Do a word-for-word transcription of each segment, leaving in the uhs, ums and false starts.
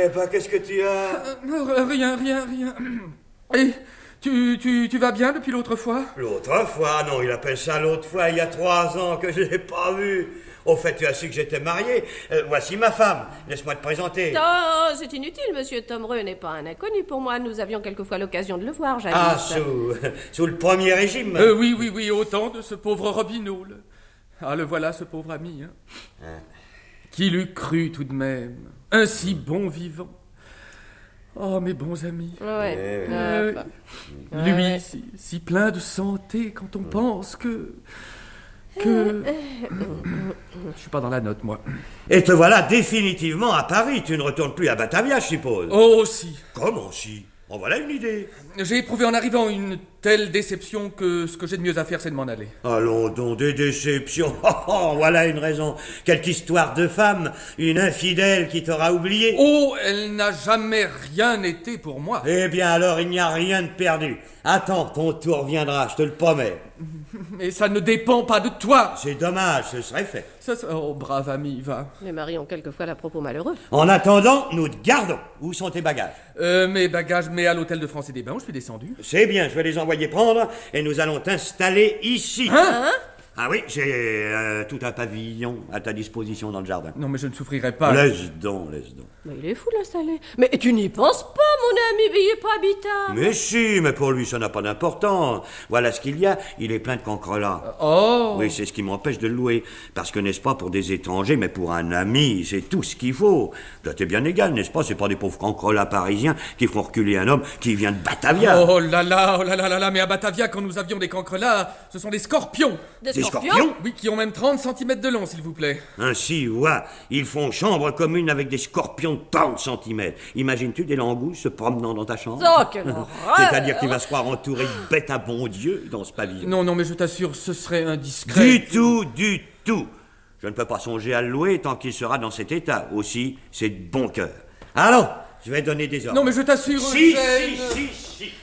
Eh ben, qu'est-ce que tu as? euh, Rien, rien, rien. Et tu, tu, tu vas bien depuis l'autre fois? L'autre fois? Non, il appelle ça l'autre fois, il y a trois ans que je l'ai pas vu. Au fait, tu as su que j'étais marié. Euh, voici ma femme. Laisse-moi te présenter. Oh, c'est inutile, monsieur Tomreux n'est pas un inconnu pour moi. Nous avions quelquefois l'occasion de le voir, jadis. Ah, sous, sous le premier régime. euh, Oui, oui, oui, autant de ce pauvre Robineau. Le... Ah, le voilà, ce pauvre ami. Hein. Hein. Qui l'eût cru tout de même? Un si bon vivant. Oh, mes bons amis. Ouais. Euh, bah. Lui, ouais. si, si plein de santé quand on pense que... que... Je suis pas dans la note, moi. Et te voilà définitivement à Paris. Tu ne retournes plus à Batavia, je suppose. Oh, si. Comment si? En voilà une idée. J'ai éprouvé en arrivant une telle déception que ce que j'ai de mieux à faire, c'est de m'en aller. Allons donc, des déceptions. Oh, oh, voilà une raison. Quelque histoire de femme. Une infidèle qui t'aura oublié. Oh, elle n'a jamais rien été pour moi. Eh bien alors, il n'y a rien de perdu. Attends, ton tour viendra, je te le promets. Mais ça ne dépend pas de toi. C'est dommage, ce serait fait. Ça, ça... Oh, brave ami, va. Les maris ont quelquefois la propos malheureux. En attendant, nous te gardons. Où sont tes bagages? Euh, mes bagages, mais à l'hôtel de France et des Bains, où je suis descendu. C'est bien, je vais les envoyer prendre et nous allons t'installer ici. Hein, hein? Ah oui, j'ai euh, tout un pavillon à ta disposition dans le jardin. Non, mais je ne souffrirai pas. Laisse donc, laisse donc. Mais il est fou l'installer. Mais tu n'y penses pas, mon ami, mais il n'est pas habitable. Mais si, mais pour lui, ça n'a pas d'importance. Voilà ce qu'il y a, il est plein de cancrelats. Oh. Oui, c'est ce qui m'empêche de le louer. Parce que, n'est-ce pas, pour des étrangers, mais pour un ami, c'est tout ce qu'il faut. Ça t'est bien égal, n'est-ce pas? C'est pas des pauvres cancrelats parisiens qui font reculer un homme qui vient de Batavia. Oh là là, oh là là là là, mais à Batavia, quand nous avions des cancrelats, ce sont des scorpions. Des Des scorpions, scorpions? Oui, qui ont même trente centimètres de long, s'il vous plaît. Ainsi, ouais, ils font chambre commune avec des scorpions de trente centimètres. Imagines-tu des langousses se promenant dans ta chambre? Oh, quelle horreur! C'est-à-dire qu'il va se croire entouré de bêtes à bon Dieu dans ce pavillon. Non, non, mais je t'assure, ce serait indiscret. Du tout, du tout. Je ne peux pas songer à le louer tant qu'il sera dans cet état. Aussi, c'est de bon cœur. Allons, je vais donner des ordres. Non, mais je t'assure, Si, Eugène... si, si, si.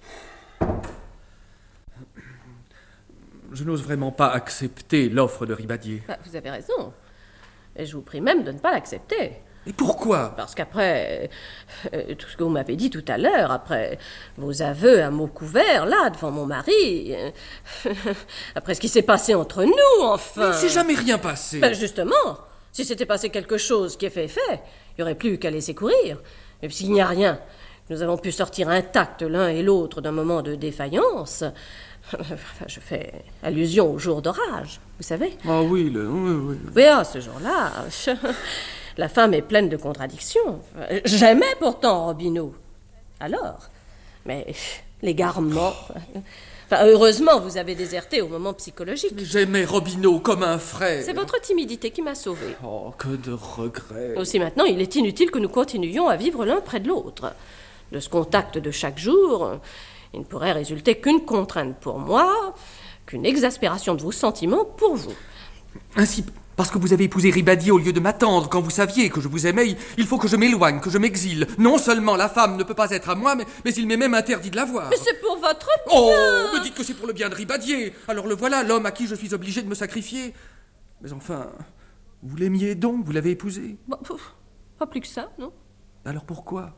Je n'ose vraiment pas accepter l'offre de Ribadier. Bah, vous avez raison. Et je vous prie même de ne pas l'accepter. Et pourquoi? Parce qu'après euh, tout ce que vous m'avez dit tout à l'heure, après vos aveux à mots couverts, là, devant mon mari, euh, après ce qui s'est passé entre nous, enfin... Il ne s'est jamais rien passé. Ben justement, si s'était passé quelque chose qui est fait effet, il n'y aurait plus qu'à laisser courir. Et puis s'il n'y a rien, nous avons pu sortir intacts l'un et l'autre d'un moment de défaillance... Enfin, je fais allusion au jour d'orage, vous savez. Ah oui, le... oui, oui. Oui, ah, ce jour-là, la femme est pleine de contradictions. J'aimais pourtant Robineau. Alors, mais l'égarement... Enfin, heureusement, vous avez déserté au moment psychologique. J'aimais Robineau comme un frère. C'est votre timidité qui m'a sauvée. Oh, que de regrets. Aussi maintenant, il est inutile que nous continuions à vivre l'un près de l'autre. De ce contact de chaque jour... il ne pourrait résulter qu'une contrainte pour moi, qu'une exaspération de vos sentiments pour vous. Ainsi, parce que vous avez épousé Ribadier au lieu de m'attendre quand vous saviez que je vous aimais, il faut que je m'éloigne, que je m'exile. Non seulement la femme ne peut pas être à moi, mais, mais il m'est même interdit de la voir. Mais c'est pour votre bien. Oh, me dites que c'est pour le bien de Ribadier. Alors le voilà, l'homme à qui je suis obligé de me sacrifier. Mais enfin, vous l'aimiez donc, vous l'avez épousé. Bon, pas plus que ça, non? Alors pourquoi?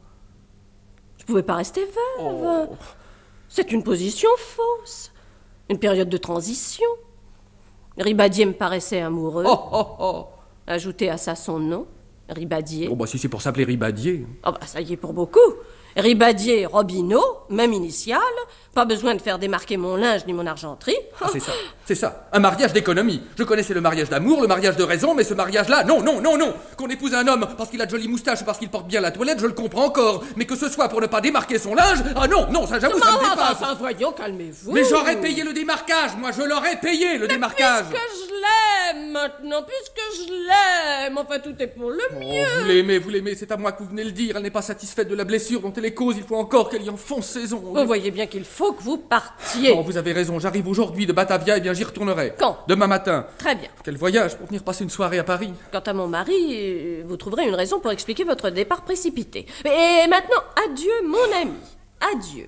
Je pouvais pas rester veuve. Oh. C'est une position fausse. Une période de transition. Ribadier me paraissait amoureux. Oh, oh, oh. Ajouté à ça son nom, Ribadier. Oh, bah si c'est pour s'appeler Ribadier. Oh, bah ça y est pour beaucoup. Ribadier, Robineau, même initiale. Pas besoin de faire démarquer mon linge ni mon argenterie. Ah, c'est ça, c'est ça. Un mariage d'économie. Je connaissais le mariage d'amour, le mariage de raison, mais ce mariage-là, non, non, non, non. Qu'on épouse un homme parce qu'il a de jolies moustaches ou parce qu'il porte bien la toilette, je le comprends encore. Mais que ce soit pour ne pas démarquer son linge, ah non, non, ça j'avoue, ça me dépasse. Enfin, voyons, calmez-vous. Mais j'aurais payé le démarquage, moi, je l'aurais payé, le mais démarquage. Puisque je l'aime maintenant, puisque je l'aime, enfin tout est pour le Oh, mieux. vous l'aimez, vous l'aimez, c'est à moi que vous venez le dire. Elle n'est pas satisfaite de la blessure dont elle est cause, il faut encore qu'elle y enfonce ses ongles. Vous voyez bien qu'il faut que vous partiez. Oh, vous avez raison, j'arrive aujourd'hui de Batavia, et bien j'y retournerai. Quand? Demain matin. Très bien. Quel voyage pour venir passer une soirée à Paris. Quant à mon mari, vous trouverez une raison pour expliquer votre départ précipité. Et maintenant, adieu mon ami. Adieu.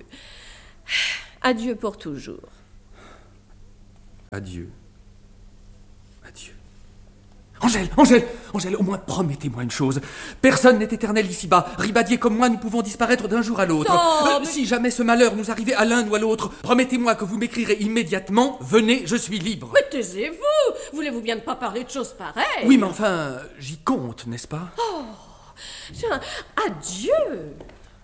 Adieu pour toujours. Adieu. Adieu. Angèle, Angèle, Angèle, au moins promettez-moi une chose. Personne n'est éternel ici-bas. Ribadier comme moi, nous pouvons disparaître d'un jour à l'autre. Oh, Euh, mais- Si jamais ce malheur nous arrivait à l'un ou à l'autre, promettez-moi que vous m'écrirez immédiatement. Venez, je suis libre. Mais taisez-vous! Voulez-vous bien ne pas parler de choses pareilles? Oui, mais enfin, j'y compte, n'est-ce pas? Tiens, adieu!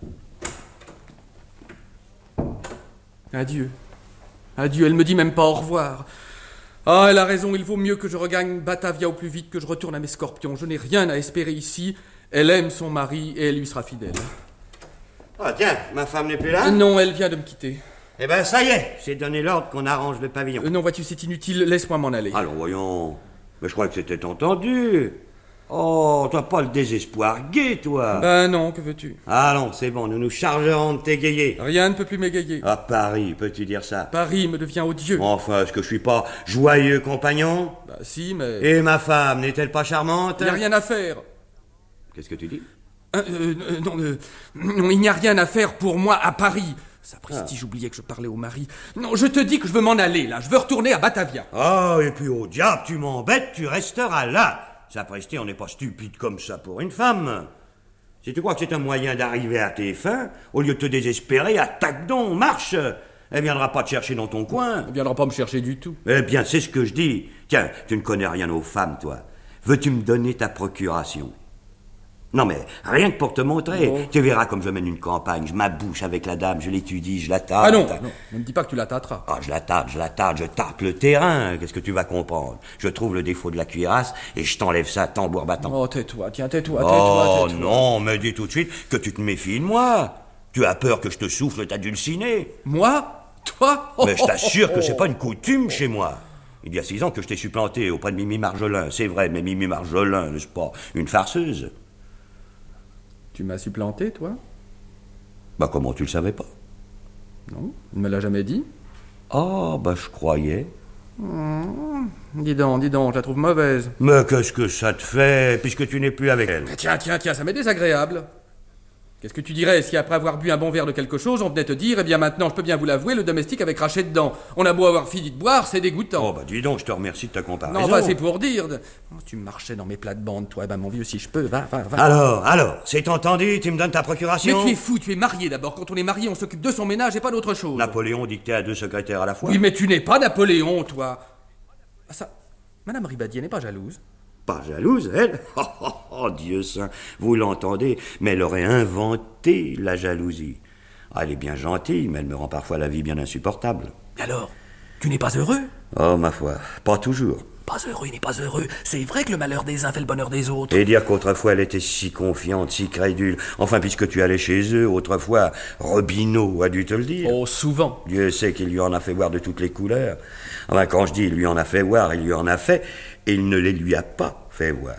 Adieu. Adieu, elle me dit même pas au revoir. Ah, elle a raison, il vaut mieux que je regagne Batavia au plus vite que je retourne à mes scorpions. Je n'ai rien à espérer ici. Elle aime son mari et elle lui sera fidèle. Ah tiens, ma femme n'est plus là? Non, elle vient de me quitter. Eh ben ça y est, j'ai donné l'ordre qu'on arrange le pavillon. Euh, non, vois-tu, c'est inutile, laisse-moi m'en aller. Allons, voyons. Mais je crois que c'était entendu. Oh, t'as pas le désespoir gai, toi. Ben non, que veux-tu? Allons, c'est bon, nous nous chargerons de t'égayer. Rien ne peut plus m'égayer. À Paris, peux-tu dire ça? Paris me devient odieux. Enfin, est-ce que je suis pas joyeux compagnon? Bah si, mais... Et ma femme, n'est-elle pas charmante? Il n'y a rien à faire. Qu'est-ce que tu dis? Euh, euh, euh, non, euh, non, il n'y a rien à faire pour moi à Paris. Sapristi, j'oubliais que je parlais au mari. Non, je te dis que je veux m'en aller, là. Je veux retourner à Batavia. Ah, et puis au diable, tu m'embêtes, tu resteras là. Sapristi, on n'est pas stupide comme ça pour une femme. Si tu crois que c'est un moyen d'arriver à tes fins, au lieu de te désespérer, attaque donc, marche. Elle viendra pas te chercher dans ton coin. Elle viendra pas me chercher du tout. Eh bien, c'est ce que je dis. Tiens, tu ne connais rien aux femmes, toi. Veux-tu me donner ta procuration? Non, mais rien que pour te montrer. Bon. Tu verras comme je mène une campagne. Je m'abouche avec la dame, je l'étudie, je la tâte. Ah non, non, ne me dis pas que tu la tâteras. Ah, je la tâte, je la tâte, je tâte le terrain. Qu'est-ce que tu vas comprendre? Je trouve le défaut de la cuirasse et je t'enlève ça tambour battant. Oh, tais-toi, tiens, tais-toi, tais-toi, Oh tais-toi. non, mais dis tout de suite que tu te méfies de moi. Tu as peur que je te souffle ta dulcinée. Moi? Toi? Oh, Mais je oh, t'assure oh, que oh. c'est pas une coutume chez moi. Il y a six ans que je t'ai supplanté auprès de Mimi Marjolin. C'est vrai, mais Mimi Marjolin, n'est-ce pas une farceuse? Tu m'as supplanté, toi? Bah comment tu le savais pas? Non, il me l'a jamais dit. Ah, bah je croyais. Dis donc, dis donc, je la trouve mauvaise. Mais qu'est-ce que ça te fait, puisque tu n'es plus avec elle? Tiens, tiens, tiens, ça m'est désagréable. Qu'est-ce que tu dirais si après avoir bu un bon verre de quelque chose, on venait te dire, eh bien maintenant, je peux bien vous l'avouer, le domestique avait craché dedans. On a beau avoir fini de boire, c'est dégoûtant. Oh bah dis donc, je te remercie de ta comparaison. non, enfin, c'est pour dire. de- Oh, tu marchais dans mes plates-bandes, toi. Eh ben, mon vieux, si je peux, va, va, va. Alors, alors, c'est entendu, tu me donnes ta Mais procuration? tu es fou, tu es marié d'abord. Quand on est marié, on s'occupe de son ménage et pas d'autre chose. Napoléon dictait à deux secrétaires à la fois. Oui, mais tu n'es pas Napoléon, toi. Ah, ça. Madame Ribadier n'est pas jalouse. Pas jalouse, elle? Oh, oh, oh, Dieu saint, vous l'entendez, mais elle aurait inventé la jalousie. Ah, elle est bien gentille, mais elle me rend parfois la vie bien insupportable. Mais alors, tu n'es pas heureux? Oh, ma foi, pas toujours. Pas heureux, il n'est pas heureux. C'est vrai que le malheur des uns fait le bonheur des autres. Et dire qu'autrefois elle était si confiante, si crédule. Enfin, puisque tu allais chez eux, autrefois, Robineau a dû te le dire. Oh, souvent. Dieu sait qu'il lui en a fait voir de toutes les couleurs. Enfin, quand je dis il lui en a fait voir, il lui en a fait, et il ne les lui a pas fait voir.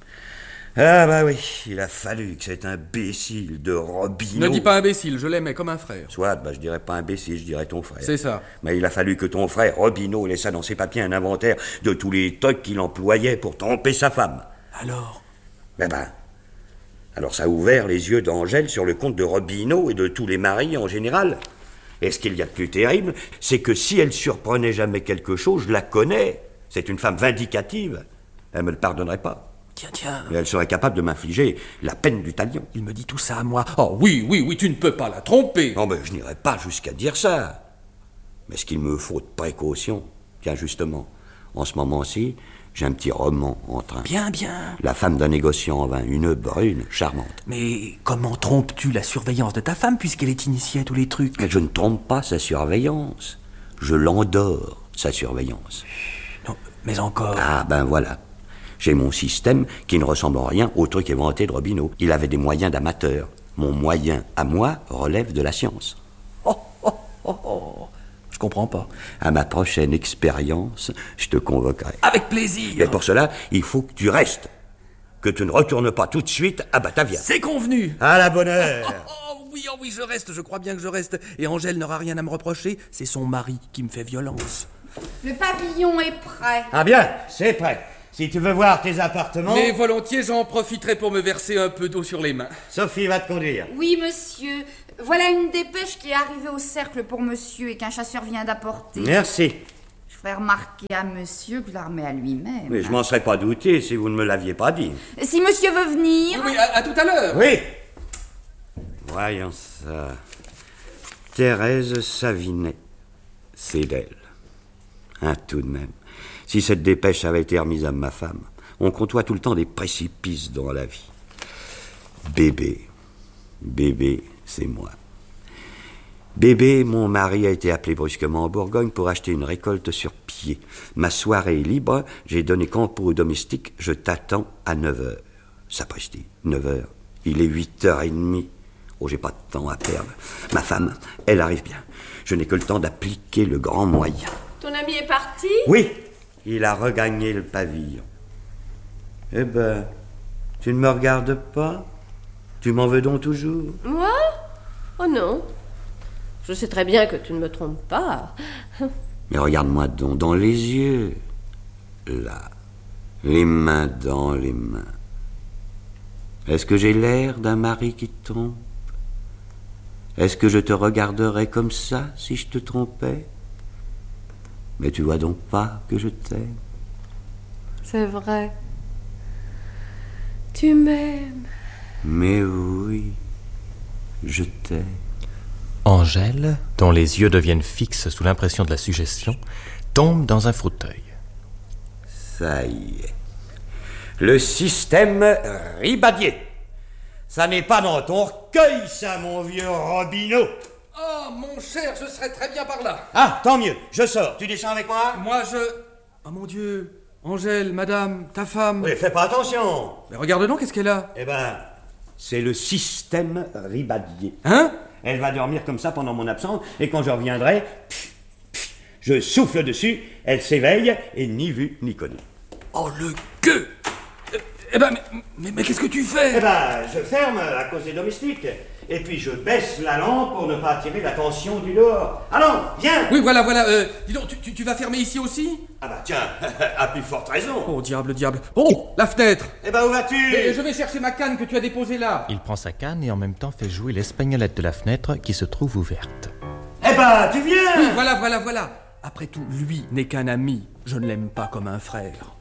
Ah bah oui, il a fallu que cet imbécile de Robineau... Ne dis pas imbécile, je l'aimais comme un frère. Soit, bah je dirais pas imbécile, je dirais ton frère. C'est ça. Mais il a fallu que ton frère Robineau laissa dans ses papiers un inventaire de tous les trucs qu'il employait pour tromper sa femme. Alors? Ben ben... Alors ça a ouvert les yeux d'Angèle sur le compte de Robineau et de tous les maris en général. Et ce qu'il y a de plus terrible, c'est que si elle surprenait jamais quelque chose, je la connais. C'est une femme vindicative. Elle me le pardonnerait pas. Tiens, tiens. Et elle serait capable de m'infliger la peine du talion. Il me dit tout ça à moi. Oh oui, oui, oui, tu ne peux pas la tromper. Non, mais je n'irai pas jusqu'à dire ça. Mais ce qu'il me faut de précaution, tiens, justement, en ce moment-ci, j'ai un petit roman en train. Bien, bien. La femme d'un négociant en vin, une brune charmante. Mais comment trompes-tu la surveillance de ta femme puisqu'elle est initiée à tous les trucs? Mais je ne trompe pas sa surveillance. Je l'endors, sa surveillance. Non, mais encore. Ah, ben voilà. J'ai mon système qui ne ressemble en rien au truc inventé de Robineau. Il avait des moyens d'amateur. Mon moyen à moi relève de la science. Oh, oh, oh, oh. Je comprends pas. À ma prochaine expérience, je te convoquerai. Avec plaisir. Mais pour cela, il faut que tu restes. Que tu ne retournes pas tout de suite à Batavia. C'est convenu. À la bonne heure. Oh oui, oh oui, je reste, je crois bien que je reste. Et Angèle n'aura rien à me reprocher, c'est son mari qui me fait violence. Le pavillon est prêt. Ah bien, c'est prêt. Si tu veux voir tes appartements... Mais volontiers, j'en profiterai pour me verser un peu d'eau sur les mains. Sophie va te conduire. Oui, monsieur. Voilà une dépêche qui est arrivée au cercle pour monsieur et qu'un chasseur vient d'apporter. Merci. Je ferai remarquer à monsieur que je la remets à lui-même. Mais je m'en serais pas douté si vous ne me l'aviez pas dit. Si monsieur veut venir... Oui, oui, à, à tout à l'heure. Oui. Voyons ça. Thérèse Savinet. C'est d'elle. Hein, tout de même. Si cette dépêche avait été remise à ma femme, on côtoie tout le temps des précipices dans la vie. Bébé. Bébé, c'est moi. Bébé, mon mari a été appelé brusquement en Bourgogne pour acheter une récolte sur pied. Ma soirée est libre, j'ai donné campo au domestique, je t'attends à neuf heures. Sapristi, neuf heures. Il est huit heures trente. Oh, j'ai pas de temps à perdre. Ma femme, elle arrive bien. Je n'ai que le temps d'appliquer le grand moyen. Ton ami est parti? Oui, il a regagné le pavillon. Eh ben, tu ne me regardes pas? Tu m'en veux donc toujours? Moi? Oh non. Je sais très bien que tu ne me trompes pas. Mais regarde-moi donc dans les yeux. Là. Les mains dans les mains. Est-ce que j'ai l'air d'un mari qui te trompe? Est-ce que je te regarderais comme ça si je te trompais? Mais tu vois donc pas que je t'aime. C'est vrai. Tu m'aimes. Mais oui, je t'aime. Angèle, dont les yeux deviennent fixes sous l'impression de la suggestion, tombe dans un fauteuil. Ça y est. Le système Ribadier. Ça n'est pas dans ton recueil, ça, mon vieux Robineau. Oh, mon cher, je serai très bien par là. Ah, tant mieux. Je sors. Tu descends avec moi? Moi, je... Oh, mon Dieu. Angèle, madame, ta femme... Oui, fais pas attention. Mais regarde donc, qu'est-ce qu'elle a? Eh ben, c'est le système Ribadier. Hein? Elle va dormir comme ça pendant mon absence, et quand je reviendrai, pff, pff, je souffle dessus, elle s'éveille, et ni vu ni connu. Oh, le gueux! Eh ben, mais, mais, mais qu'est-ce que tu fais? Eh ben, je ferme à cause des domestiques, et puis je baisse la lampe pour ne pas attirer l'attention du dehors. Allons, viens! Oui, voilà, voilà, euh, dis donc, tu, tu, tu vas fermer ici aussi? Ah bah tiens, à plus forte raison. Oh, diable, diable. Bon, la fenêtre! Eh ben, où vas-tu? Mais je vais chercher ma canne que tu as déposée là. Il prend sa canne et en même temps fait jouer l'espagnolette de la fenêtre qui se trouve ouverte. Eh ben, tu viens! Oui, voilà, voilà, voilà. Après tout, lui n'est qu'un ami. Je ne l'aime pas comme un frère.